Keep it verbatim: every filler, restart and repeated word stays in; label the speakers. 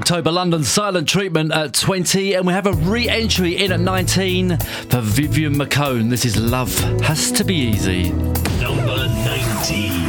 Speaker 1: October, London Silent Treatment at twenty, and we have a re-entry in at nineteen for Vivian McCone. This is Love Has to Be Easy.
Speaker 2: Number nineteen.